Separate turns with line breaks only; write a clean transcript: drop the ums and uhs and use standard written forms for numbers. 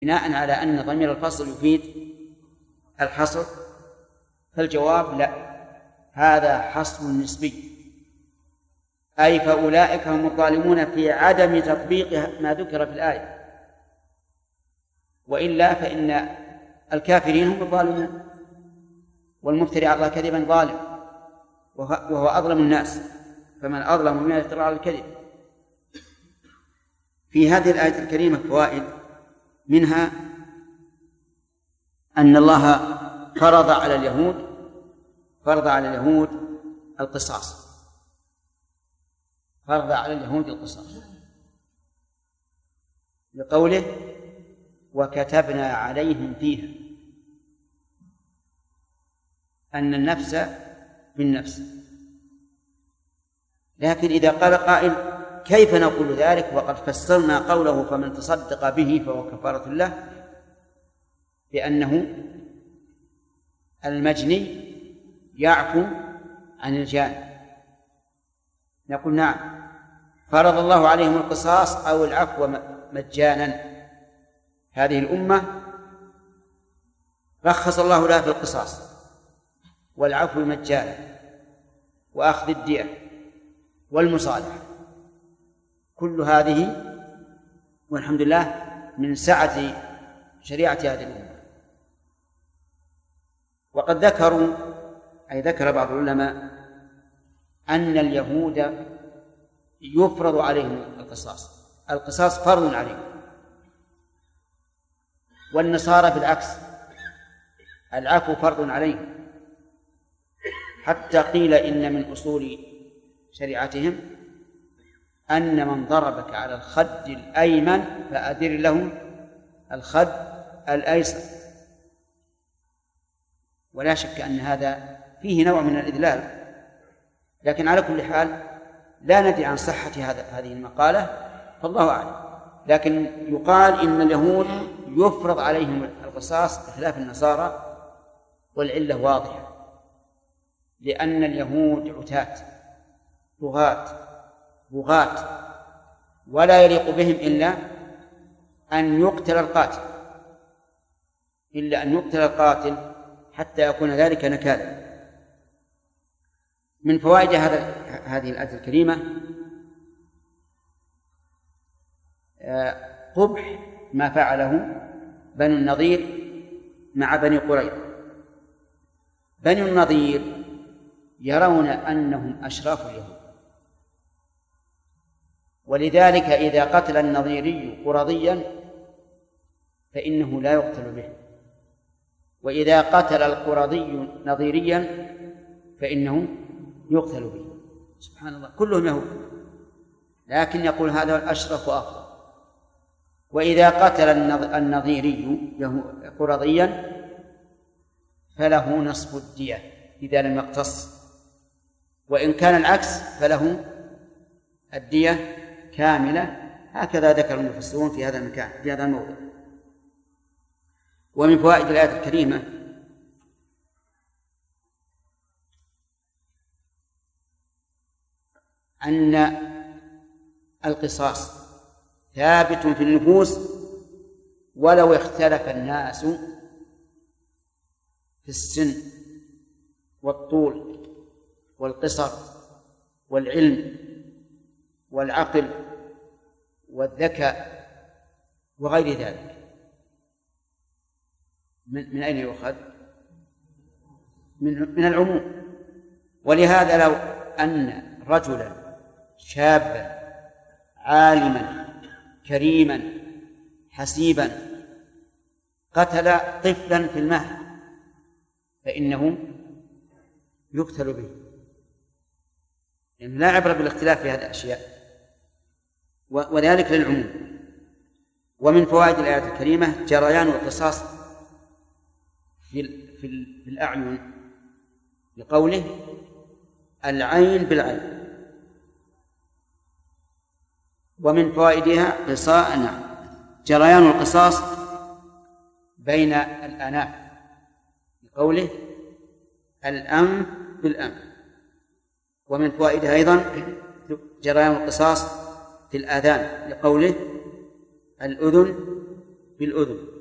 بناء على أن ضمير الفصل يفيد الحصر، فالجواب لا، هذا حصر نسبي، أي فأولئك هم الظالمون في عدم تطبيق ما ذكر في الآية، وإلا فإن الكافرين هم الظالمون، والمفتري على الله كذبا ظالم، وهو أظلم الناس، فمن أظلم ممن يفترى على الكذب. في هذه الآية الكريمة فوائد، منها أن الله فرض على اليهود القصاص، لقوله وكتبنا عليهم فيها أن النفس بالنفس. لكن إذا قال قائل كيف نقول ذلك وقد فسرنا قوله فمن تصدق به فهو كفارة له بأنه المجني يعفو عن الجاني؟ نقول نعم، فرض الله عليهم القصاص أو العفو مجانا. هذه الأمة رخص الله لها في القصاص والعفو مجانا وأخذ الدية والمصالحة، كل هذه والحمد لله من سعة شريعة هذه الأمة. وقد ذكر بعض العلماء أن اليهود يفرض عليهم القصاص فرض عليهم، والنصارى بالعكس العفو فرض عليهم، حتى قيل إن من أصول شريعتهم أن من ضربك على الخد الأيمن فأدر له الخد الأيسر. ولا شك أن هذا فيه نوع من الإذلال، لكن على كل حال لا ندري عن صحة هذه المقالة، فالله أعلم. لكن يقال إن اليهود يفرض عليهم القصاص بخلاف النصارى، والعلة واضحة، لأن اليهود عتاة بغاة ولا يليق بهم إلا أن يقتل القاتل حتى يكون ذلك نكالا. من فوائد هذه الآية الكريمة قبح ما فعله بنو النضير مع بني قريظة. بنو النضير يرون أنهم أشراف اليهود، ولذلك إذا قتل النضيري قرظيا فإنه لا يقتل به، وإذا قتل القرظي نضيريا فإنه يقتل به. سبحان الله، كلهم يهود، لكن يقول هذا الأشرف وأفضل. وإذا قتل النضيري قرظيا فله نصف الدية إذا لم يقتص، وإن كان العكس فله الدية كاملة. هكذا ذكر المفسرون في هذا المكان، في هذا الموضع. ومن فوائد الآية الكريمة أن القصاص ثابت في النفوس ولو اختلف الناس في السن والطول والقصر والعلم والعقل والذكاء وغير ذلك. من أين يؤخذ؟ من العموم. ولهذا لو أن رجلا شابا عالما كريما حسيبا قتل طفلا في المهد فإنه يقتل به، يعني لا عبرة بالاختلاف في هذه الأشياء، وذلك للعموم. ومن فوائد الآية الكريمة جريان القصاص في الأعين، لقوله العين بالعين. ومن فوائدها جريان القصاص بين الأناف، لقوله الأنف بالأنف. ومن فوائدها أيضا جريان القصاص في الآذان، لقوله الأذن بالأذن.